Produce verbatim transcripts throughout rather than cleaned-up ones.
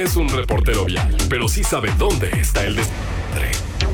es un reportero vial, pero sí sabe dónde está el desmadre.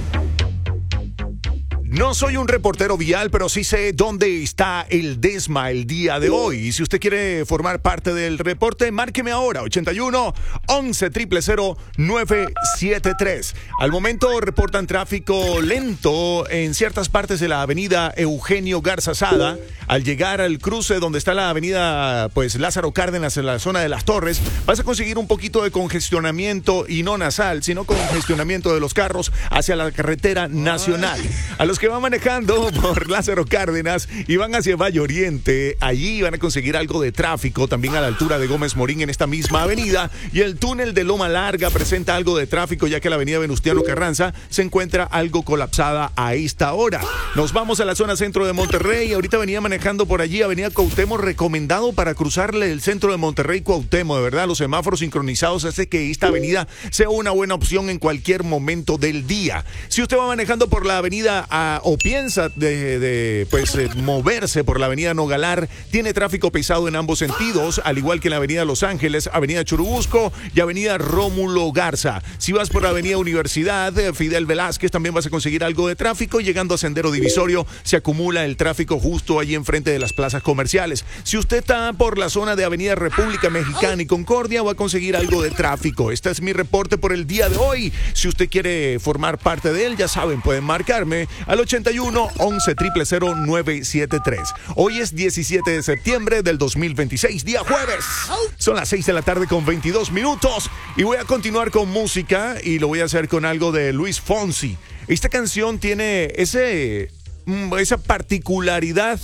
No soy un reportero vial, pero sí sé dónde está el desma el día de hoy. Y si usted quiere formar parte del reporte, márqueme ahora, ochenta y uno, once, cero cero cero, nueve siete tres. Al momento reportan tráfico lento en ciertas partes de la avenida Eugenio Garza Sada. Al llegar al cruce donde está la avenida pues Lázaro Cárdenas en la zona de Las Torres, vas a conseguir un poquito de congestionamiento, y no nasal, sino congestionamiento de los carros hacia la carretera nacional. A los que van manejando por Lázaro Cárdenas y van hacia Valle Oriente, allí van a conseguir algo de tráfico, también a la altura de Gómez Morín en esta misma avenida, y el túnel de Loma Larga presenta algo de tráfico, ya que la avenida Venustiano Carranza se encuentra algo colapsada a esta hora. Nos vamos a la zona centro de Monterrey. Ahorita venía manejando por allí avenida Cuauhtémoc, recomendado para cruzarle el centro de Monterrey Cuauhtémoc, de verdad, los semáforos sincronizados hace que esta avenida sea una buena opción en cualquier momento del día. Si usted va manejando por la avenida a o piensa de, de pues eh, moverse por la avenida Nogalar, tiene tráfico pesado en ambos sentidos, al igual que en la avenida Los Ángeles, avenida Churubusco y avenida Rómulo Garza. Si vas por la avenida Universidad, eh, Fidel Velázquez, también vas a conseguir algo de tráfico. Llegando a Sendero Divisorio, se acumula el tráfico justo allí enfrente de las plazas comerciales. Si usted está por la zona de avenida República Mexicana y Concordia, va a conseguir algo de tráfico. Este es mi reporte por el día de hoy. Si usted quiere formar parte de él, ya saben, pueden marcarme al ochenta y uno, once, cero cero cero, nueve siete tres. Hoy es diecisiete de septiembre del dos mil veintiséis, día jueves. Son las seis de la tarde con veintidós minutos y voy a continuar con música, y lo voy a hacer con algo de Luis Fonsi. Esta canción tiene ese, esa particularidad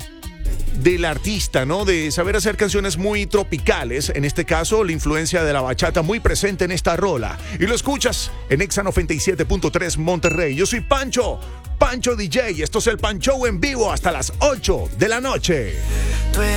del artista, ¿no? De saber hacer canciones muy tropicales. En este caso, la influencia de la bachata muy presente en esta rola. Y lo escuchas en Exa noventa y siete punto tres Monterrey. Yo soy Pancho, Pancho D J. Esto es el Pancho en vivo hasta las ocho de la noche.